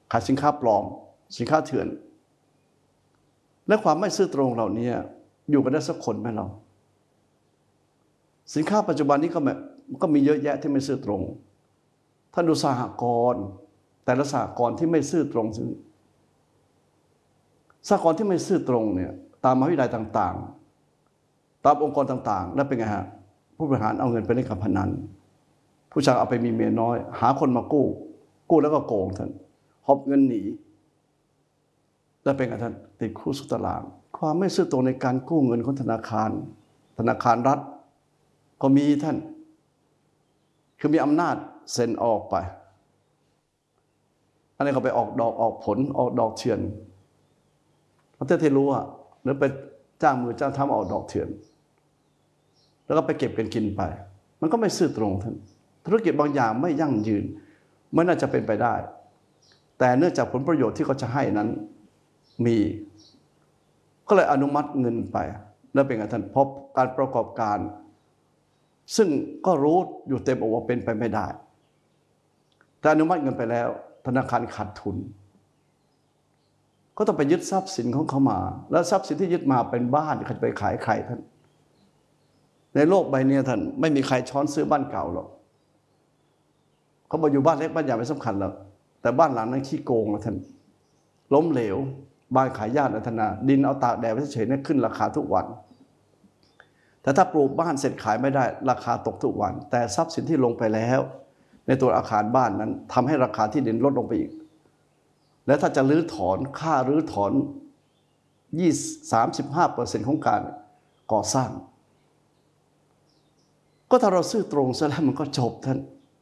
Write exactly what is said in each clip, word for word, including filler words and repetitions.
ขายสินค้าปลอมสินค้าเถื่อนและความไม่ซื่อตรงเหล่านี้อยู่กันได้สักคนไหมเราสินค้าปัจจุบันนี้ก็แบบก็มีเยอะแยะที่ไม่ซื่อตรงท่านดูสหกรณ์แต่ละสหกรณ์ที่ไม่ซื่อตรงซึ่งสหกรณ์ที่ไม่ซื่อตรงเนี่ยตามมหาวิทยาลัยต่างๆตามองค์กรต่างๆแล้วเป็นไงฮะผู้บริหารเอาเงินไปเล่นการพนันผู้ชายเอาไปมีเมียน้อยหาคนมากู้กู้แล้วก็โกงท่านหอบเงินหนีแล้วเป็นไงท่านติดคุกสุดตารางความไม่ซื่อตรงในการกู้เงินของธนาคารธนาคารรัฐก็มีท่านคือมีอำนาจเซ็นออกไปอันนี้ก็ไปออกดอกออกผลออกดอกเถื่อนประเทศที่รู้อ่ะหรือไปจ้างมือจ้างทำออกดอกเถื่อนแล้วก็ไปเก็บกันกินไปมันก็ไม่ซื่อตรงท่านธุรกิจบางอย่างไม่ยั่งยืนไม่น่าจะเป็นไปได้แต่เนื่องจากผลประโยชน์ที่เขาจะให้นั้นมีก็เลยอนุมัติเงินไปแล้วเป็นไงท่านพบการประกอบการซึ่งก็รู้อยู่เต็มอกว่าเป็นไปไม่ได้แต่อนุมัติเงินไปแล้วธนาคารขาดทุนก็ต้องไปยึดทรัพย์สินของเขามาแล้วทรัพย์สินที่ยึดมาเป็นบ้านเขาจะไปขายใครท่านในโลกใบนี้ท่านไม่มีใครช้อนซื้อบ้านเก่าหรอกเขาบอกอยู่บ้านเล็กบ้านใหญ่ไม่สำคัญหรอกแต่บ้านหลังนั้นขี้โกงนะท่านล้มเหลวบ้านขายญาตินะท่านนะดินเอาตากแดดไว้เฉยๆเนี่ยขึ้นราคาทุกวันแต่ถ้าปลูกบ้านเสร็จขายไม่ได้ราคาตกทุกวันแต่ทรัพย์สินที่ลงไปแล้วในตัวอาคารบ้านนั้นทำให้ราคาที่ดินลดลงไปอีกและถ้าจะรื้อถอนค่ารื้อถอนยี่สิบ สามสิบห้าเปอร์เซ็นต์ของการก่อสร้างก็ถ้าเราซื่อตรงซะแล้วมันก็จบท่าน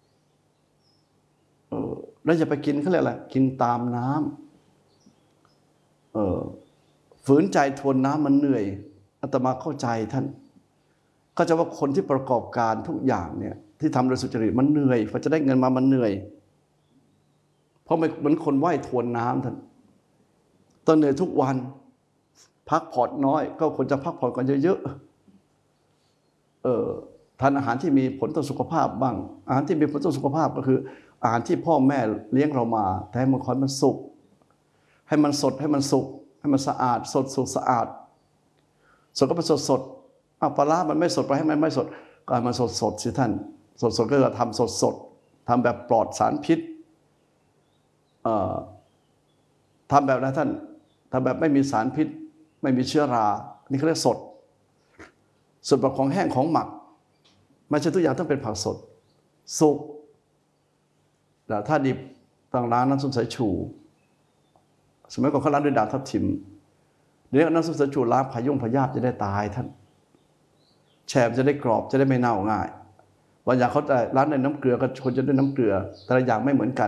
เออแล้วจะไปกินเขาเรียกอะไรกินตามน้ำเออฝืนใจทวนน้ำมันเหนื่อยอาตมาเข้าใจท่านก็จะว่าคนที่ประกอบการทุกอย่างเนี่ยที่ทำโดยสุจริตมันเหนื่อยพอจะได้เงินมามันเหนื่อยเพราะมันเหมือนคนว่ายทวนน้ำท่านต้องเหนื่อยทุกวันพักผ่อนน้อยก็ควรจะพักผ่อนกันเยอะๆเออทานอาหารที่มีผลต่อสุขภาพบ้างอาหารที่มีผลต่อสุขภาพก็คืออาหารที่พ่อแม่เลี้ยงเรามาแต่ให้มันคอยมันสุกให้มันสดให้มันสุกให้มันสะอาดสดสุกสะอาดสดก็เป็นสดสดเอาปลาร้ามันไม่สดไปให้มันไม่สดก็ให้มันสดสดสิท่านสดสดก็จะทำสดสดทำแบบปลอดสารพิษเอ่อทำแบบนั้นท่านทำแบบไม่มีสารพิษไม่มีเชื้อรานี่เขาเรียกสดสดแบบของแห้งของหมักไม่ใช่ทุกอย่างต้องเป็นผักสดสุกแต่ถ้าดิบต่างร้านน้ำส้มสายชูสมัยก่อนเขาล้างด้วยด่างทับทิมเดี๋ยวน้ำส้มสายชูล้างพายุ่งพยาธิจะได้ตายท่านแฉมจะได้กรอบจะได้ไม่เน่าง่ายบางอย่างเขาจะล้างในน้ำเกลือก็คนจะด้วยน้ำเกลือแต่ละอย่างไม่เหมือนกัน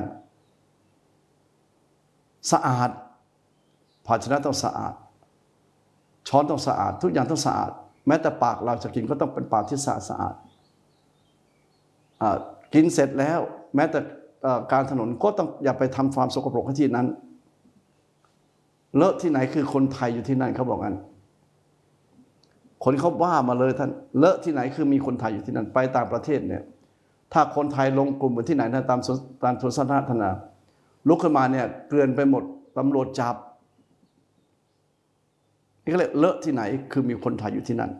สะอาดภาชนะต้องสะอาดช้อนต้องสะอาดทุกอย่างต้องสะอาดแม้แต่ปากเราจะกินก็ต้องเป็นปากที่สะอาดสะอาดกินเสร็จแล้วแม้แต่การถนนก็ต้องอย่าไปทำความสกปรกที่นั้นเลอะที่ไหนคือคนไทยอยู่ที่นั่นเขาบอกงั้นคนเขาว่ามาเลยท่านเลอะที่ไหนคือมีคนไทยอยู่ที่นั่นไปต่างประเทศเนี่ยถ้าคนไทยลงกลุ่มเหมือนที่ไหนนะตามตามสวนสาธารณะลุกขึ้นมาเนี่ยเกลื่อนไปหมดตำรวจจับนี่ก็เลยเลอะที่ไหนคือมีคนไทยอยู่ที่นั่น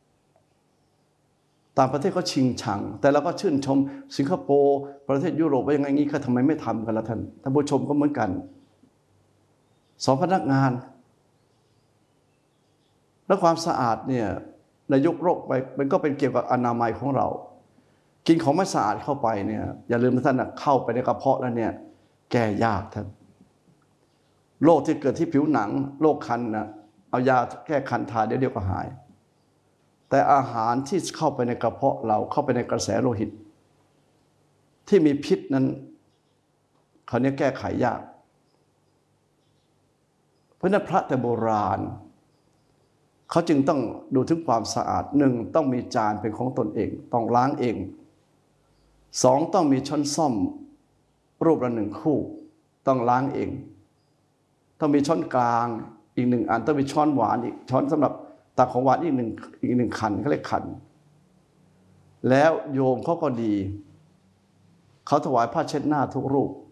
ต่างประเทศก็ชิงชังแต่เราก็ชื่นชมสิงคโปร์ประเทศยุโรปว่ายังไงงี้เขาทำไมไม่ทำกันล่ะท่านท่านผู้ชมก็เหมือนกันสองพนักงานและความสะอาดเนี่ยในยุคโรคไปมันก็เป็นเกี่ยวกับอนามัยของเรากินของไม่สะอาดเข้าไปเนี่ยอย่าลืมนะท่านนะเข้าไปในกระเพาะแล้วเนี่ยแก้ยากท่านโรคที่เกิดที่ผิวหนังโรคคันนะเอายาแก้คันทาเดี๋ยวเดียวก็หายแต่อาหารที่เข้าไปในกระเพาะเราเข้าไปในกระแสโลหิตที่มีพิษนั้นคราวนี้แก้ไขยากเพราะนั้นพระแต่โบราณเขาจึงต้องดูถึงความสะอาดหนึ่งต้องมีจานเป็นของตนเองต้องล้างเองสองต้องมีช้อนส้อมรูปละหนึ่งคู่ต้องล้างเองต้องมีช้อนกลางอีกหนึ่งอันต้องมีช้อนหวานอีกช้อนสำหรับตักของหวานอีกหนึ่งอีกหนึ่งขันเขาเรียกขันแล้วโยมเขาก็ดีเขาถวายผ้าเช็ดหน้าทุกรูป